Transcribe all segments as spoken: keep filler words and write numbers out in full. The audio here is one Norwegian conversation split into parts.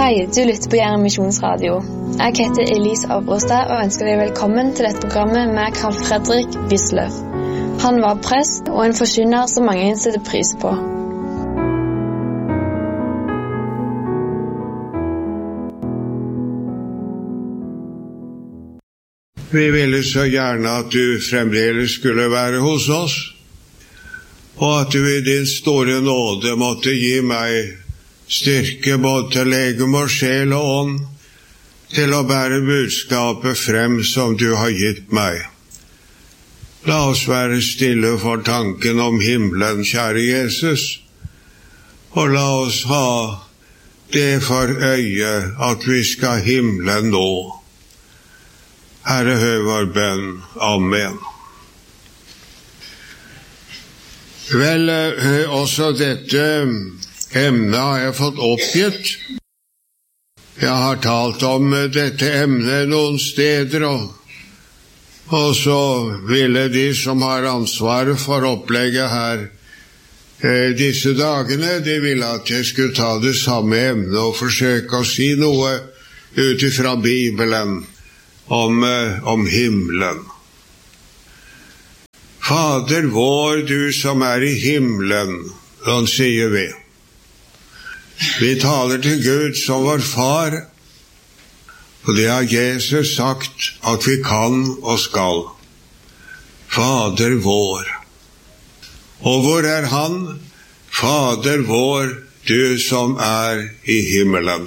Hei, du lytter på Jæren Misjonsradio. Jeg heter Elise Avrostad og ønsker deg velkommen til dette programmet med Karl Fredrik Wisløff. Han var prest og en forkynner som mange setter pris på. Vi ville så gjerne at du fremdeles skulle være hos oss, og at du i din store nåde måtte gi meg styrke både til legeme og sjel og ånd, til å bære budskapet frem som du har gitt meg. La oss være stille for tanken om himmelen, kjære Jesus, og la oss ha det for øye at vi skal himmelen nå. Herre, hør vår bønn. Amen. Vel, også dette emnet har jeg fått oppgitt. Jeg har talt om dette emnet noen steder, og, og så ville de som har ansvaret for opplegget her eh, disse dagene, de ville at jeg skulle ta det samme emnet og forsøke å si noe utifra Bibelen om, eh, om himmelen. Fader vår, du som er i himmelen, sånn sier vi. Vi taler til Gud som vår far, og det har Jesus sagt at vi kan og skal. Fader vår. Og hvor er han? Fader vår, du som er i himmelen.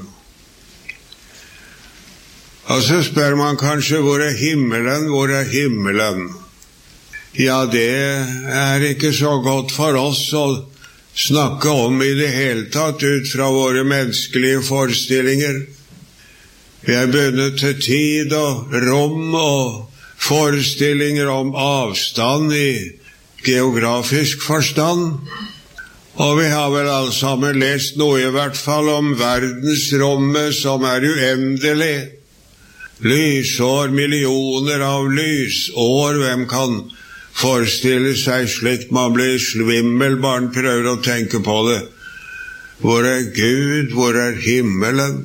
Og så spør man kanskje, hvor er himmelen? Hvor er himmelen? Ja, det er ikke så godt for oss å snakke om i det hele tatt ut fra våre menneskelige forestillinger. Vi er bundet til tid og rom og forestillinger om avstand i geografisk forstand. Og vi har vel alle sammen lest noe i hvert fall om verdensrommet som er uendelig. Lysår, millioner av lysår, hvem kan forestille seg slikt? Man blir svimmel bare man prøver å tenke på det. Hvor er Gud? Hvor er himmelen?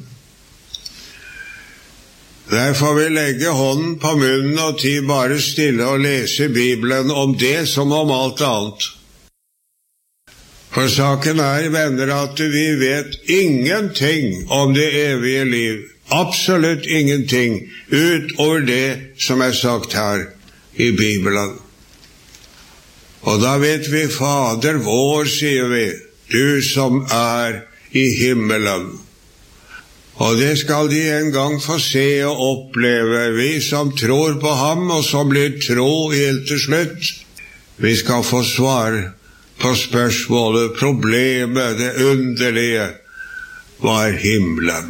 Der får vi legge hånden på munnen og ti bare stille og lese Bibelen om det som om alt annet. For saken er, venner, at vi vet ingenting om det evige liv. Absolutt ingenting utover det som er sagt her i Bibelen. Og da vet vi, Fader vår, sier vi, du som er i himmelen. Og det skal de en gang få se og oppleve, vi som tror på ham, og som blir tro helt til slutt. Vi skal få svar på spørsmålet, problemet, det underlige. Hva er himmelen?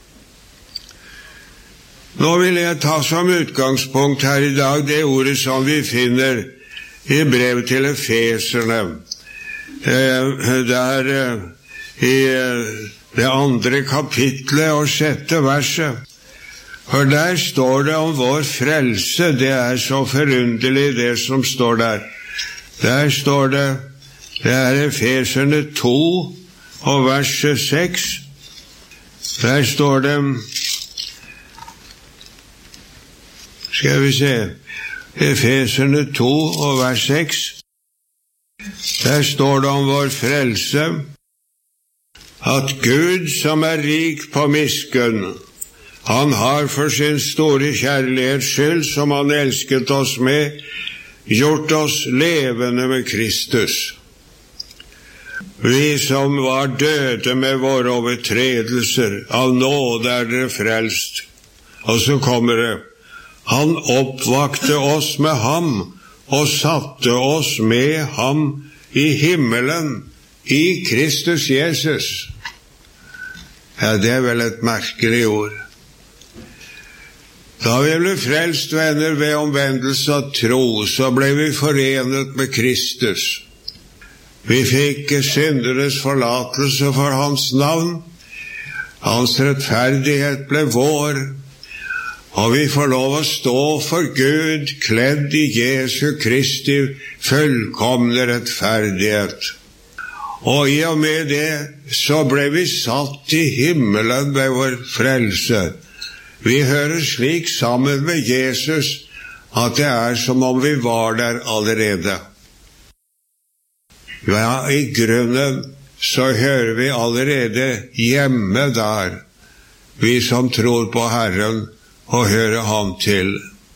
Nå vil jeg ta som utgangspunkt her i dag det ordet som vi finner i brev til Efeserne, der i det andre kapitlet og sjette verset. For der står det om vår frelse. Det er så forunderlig det som står der. Der står det, det er Efeserne to og verset seks. Der står det, skal vi se, Efeserne to og vers seks. Der står det om vår frelse, at Gud som er rik på miskunn, han har for sin store kjærlighets skyld, som han elsket oss med, gjort oss levende med Kristus. Vi som var døde med våre overtredelser, av nåde er dere frelst. Og så kommer det, han oppvakte oss med ham og satte oss med ham i himmelen, i Kristus Jesus. Ja, det er vel et merkelig ord. Da vi ble frelst, venner, ved omvendelse av tro, så ble vi forenet med Kristus. Vi fikk synderes forlatelse for hans navn. Hans rettferdighet ble vår. Og vi får lov å stå for Gud, kledd i Jesu Kristi fullkomne rettferdighet. Og i og med det så ble vi satt i himmelen ved vår frelse. Vi hører slik sammen med Jesus at det er som om vi var der allerede. Ja, i grunnen så hører vi allerede hjemme der, vi som tror på Herren og hører ham til.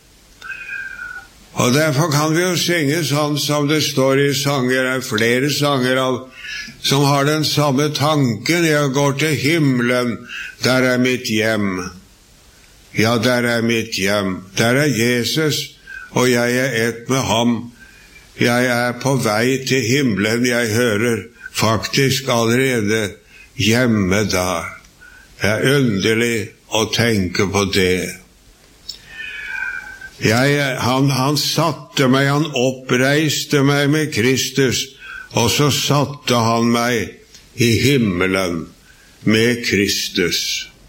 Og derfor kan vi jo synge sånn som det står i sanger, det er flere sanger av, som har den samme tanken. Jeg går til himmelen, der er mitt hjem. Ja, der er mitt hjem. Der er Jesus, og jeg er ett med ham. Jeg er på vei til himmelen, jeg hører faktisk allerede hjemme der. Det er underlig å tenke på det. Jeg, han, han satte meg, han oppreiste meg med Kristus, og så satte han meg i himmelen med Kristus.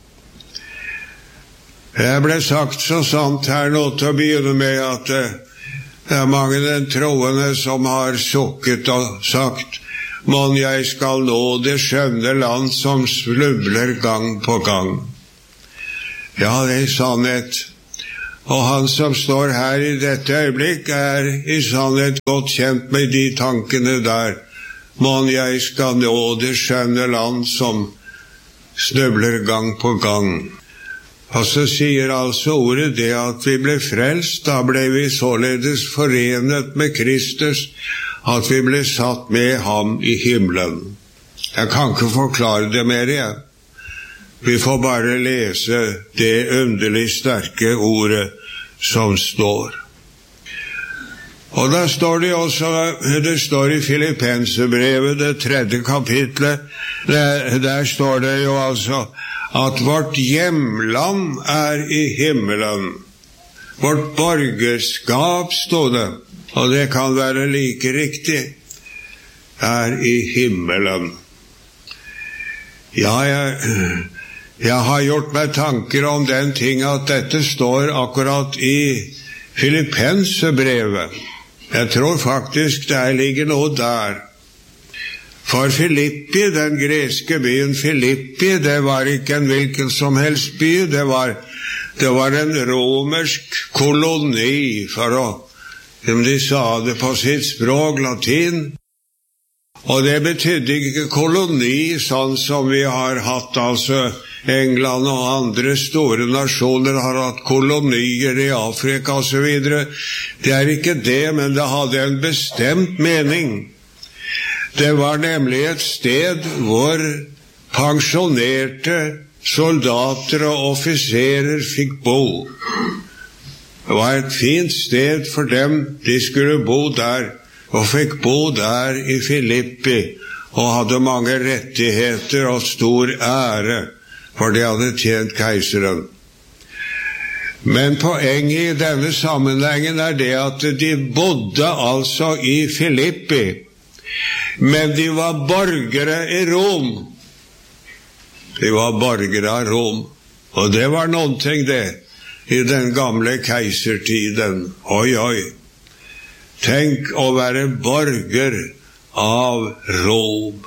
Jeg ble sagt så sant her nå til å begynne med at det er mange den troende som har sukket og sagt, «Mon jeg skal nå det skjønne land som slubler gang på gang». Ja, det er sannhet. Og han som står her i dette øyeblikk er i sannhet godt kjent med de tankene der. Mon jeg skal nå det skjønne land som snubler gang på gang. Og så sier altså ordet det at vi ble frelst, da ble vi således forenet med Kristus, at vi ble satt med ham i himmelen. Jeg kan ikke forklare det mer igjen. Vi får bare lese det underlig sterke ordet som står. Og da står det også, det står i Filippenserbrevet, det tredje kapitlet, der, der står det jo altså at vårt hjemland er i himmelen. Vårt borgerskap, står det, og det kan være like riktig, er i himmelen. Ja, jeg... Jeg har gjort meg tanker om den ting at dette står akkurat i Filippenserbrevet. Jeg tror faktisk det ligger noe der. For Filippi, den greske byen Filippi, det var ikke en hvilken som helst by, det var, det var en romersk koloni, for å, som de sa det på sitt språk, latin. Og det betydde ikke koloni sånn som vi har hatt, altså England og andre store nasjoner har hatt kolonier i Afrika og så videre. Det er ikke det, men det hadde en bestemt mening. Det var nemlig et sted hvor pensjonerte soldater og offiserer fikk bo. Det var et fint sted for dem, de skulle bo der, og fikk bo der i Filippi, og hadde mange rettigheter og stor ære, for de hadde tjent keiseren. Men poenget i denne sammenhengen er det at de bodde altså i Filippi, men de var borgere i Rom. De var borgere av Rom, og det var noen ting det, i den gamle keisertiden. Oi, oi. Tenk å være borger av Rom.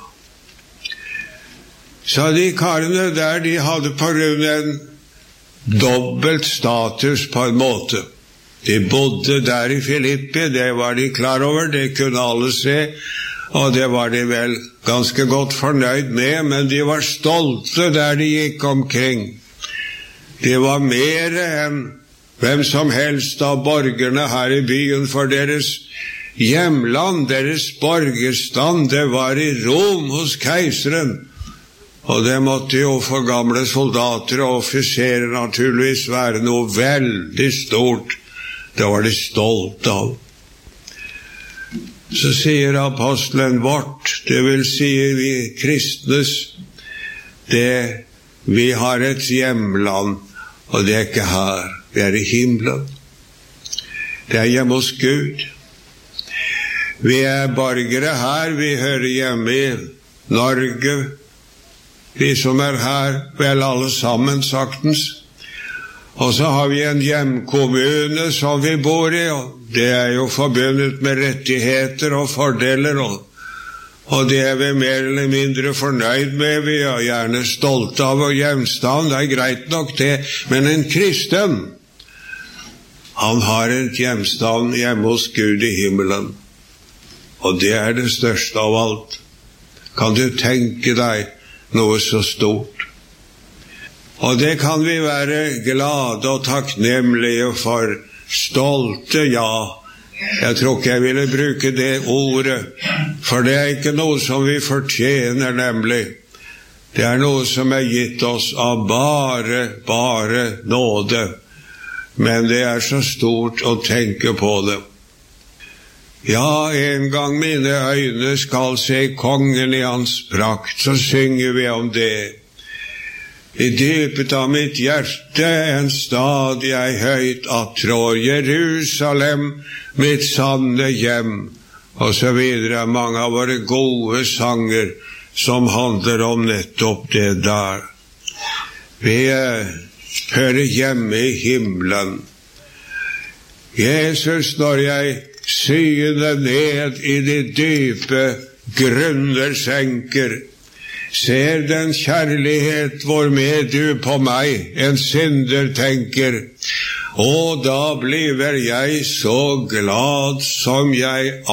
Så de karene der, de hadde på grunn av en dobbelt status på en måte. De bodde der i Filippi, det var de klar over, det kunne alle se, og det var de vel ganske godt fornøyd med, men de var stolte der de gikk omkring. De var mer enn hvem som helst av borgerne her i byen, for deres hjemland, deres borgerstand, det var i Rom hos keiseren. Og det måtte jo for gamle soldater og offiserer naturligvis være noe veldig stort. Det var de stolt av. Så sier apostelen vårt, det vil si vi kristnes, det, vi har et hjemland, og det er ikke her, vi er i himmelen. Det er hjemme hos Gud. Vi er borgere her, vi hører hjemme i Norge, vi som er her, vel alle sammen saktens. Og så har vi en hjemkommune som vi bor i, og det er jo forbundet med rettigheter og fordeler, og, og det er vi mer eller mindre fornøyd med. Vi er gjerne stolte av vår hjemstavn, det er greit nok det, men en kristen, han har et hjemstavn hjemme hos Gud i himmelen, og det er det største av alt. Kan du tenke deg noe så stort? Og det kan vi være glade og takknemlige for, stolte, ja. Jeg tror ikke jeg ville bruke det ordet, for det er ikke noe som vi fortjener, nemlig. Det er noe som er gitt oss av bare, bare nåde. Men det er så stort å tenke på det. Ja, en gang mine øyne skal se kongen i hans prakt, så synger vi om det. I dypet av mitt hjerte en stad jeg høyt attrår, Jerusalem, mitt sanne hjem, og så videre. Mange av våre gode sanger som handler om nettopp det der. Vi hører hjemme i himmelen. Jesus, når jeg syner ned i de dype grunner senker, ser den kjærlighet hvormed du på meg, en synder, tenker, og da bliver jeg så glad som jeg